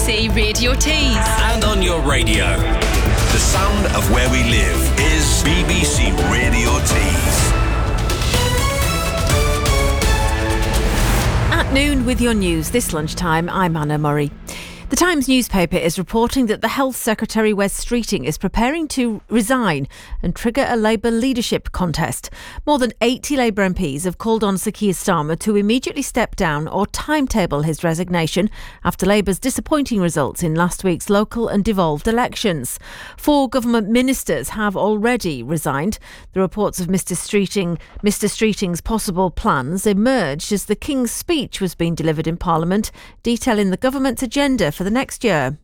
BBC Radio Tees. And on your radio. The sound of where we live is BBC Radio Tees. At noon with your news this lunchtime, I'm Anna Murray. The Times newspaper is reporting that the Health Secretary Wes Streeting is preparing to resign and trigger a Labour leadership contest. More than 80 Labour MPs have called on Sir Keir Starmer to immediately step down or timetable his resignation after Labour's disappointing results in last week's local and devolved elections. 4 government ministers have already resigned. The reports of Mr Streeting's possible plans emerged as the King's speech was being delivered in Parliament, detailing the government's agenda for the next year.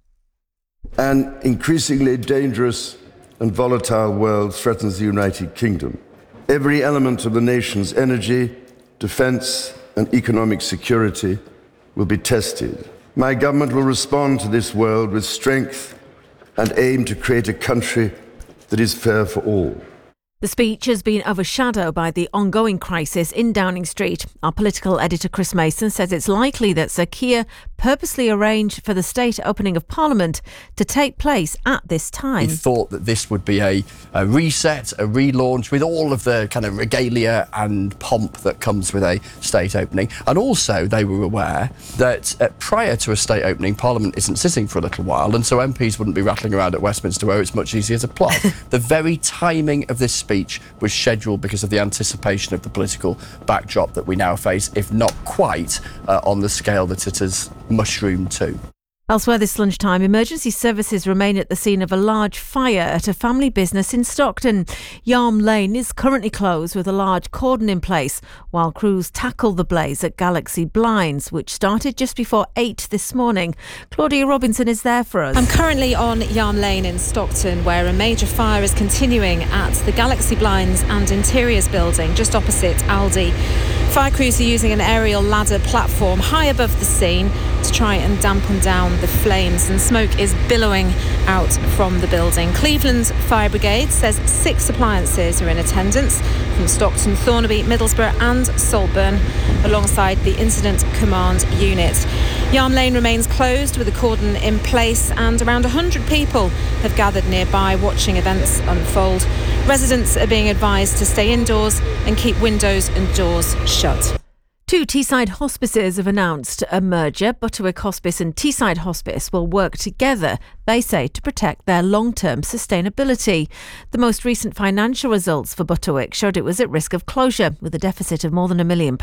An increasingly dangerous and volatile world threatens the United Kingdom. Every element of the nation's energy, defence and economic security will be tested. My government will respond to this world with strength and aim to create a country that is fair for all. The speech has been overshadowed by the ongoing crisis in Downing Street. Our political editor Chris Mason says it's likely that Sir Keir purposely arranged for the state opening of Parliament to take place at this time. He thought that this would be a reset, a relaunch with all of the kind of regalia and pomp that comes with a state opening. And also they were aware that prior to a state opening, Parliament isn't sitting for a little while, and so MPs wouldn't be rattling around at Westminster where it's much easier to plot. The very timing of this speech was scheduled because of the anticipation of the political backdrop that we now face, if not quite on the scale that it has mushroomed to. Elsewhere this lunchtime, emergency services remain at the scene of a large fire at a family business in Stockton. Yarm Lane is currently closed with a large cordon in place while crews tackle the blaze at Galaxy Blinds, which started just before 8 this morning. Claudia Robinson is there for us. I'm currently on Yarm Lane in Stockton, where a major fire is continuing at the Galaxy Blinds and Interiors building just opposite Aldi. Fire crews are using an aerial ladder platform high above the scene to try and dampen down the flames, and smoke is billowing out from the building. Cleveland Fire Brigade says 6 appliances are in attendance from Stockton, Thornaby, Middlesbrough and Saltburn, alongside the Incident Command Unit. Yarm Lane remains closed with a cordon in place, and around 100 people have gathered nearby watching events unfold. Residents are being advised to stay indoors and keep windows and doors shut. 2 Teesside hospices have announced a merger. Butterwick Hospice and Teesside Hospice will work together, they say, to protect their long-term sustainability. The most recent financial results for Butterwick showed it was at risk of closure, with a deficit of more than £1 million.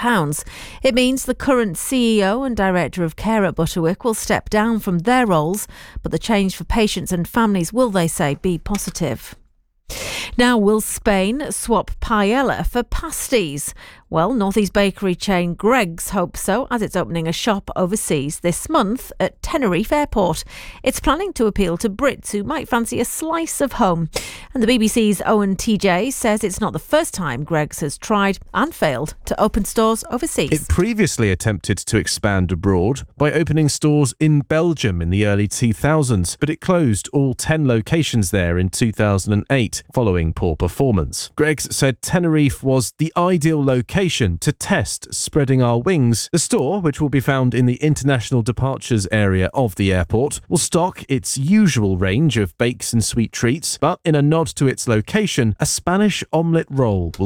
It means the current CEO and Director of Care at Butterwick will step down from their roles, but the change for patients and families will, they say, be positive. Now, will Spain swap paella for pasties? Well, North East bakery chain Greggs hopes so, as it's opening a shop overseas this month at Tenerife Airport. It's planning to appeal to Brits who might fancy a slice of home. And the BBC's Owen TJ says it's not the first time Greggs has tried and failed to open stores overseas. It previously attempted to expand abroad by opening stores in Belgium in the early 2000s, but it closed all 10 locations there in 2008 following poor performance. Greggs said Tenerife was the ideal location to test spreading our wings. The store, which will be found in the international departures area of the airport, will stock its usual range of bakes and sweet treats, but in a nod to its location, a Spanish omelette roll will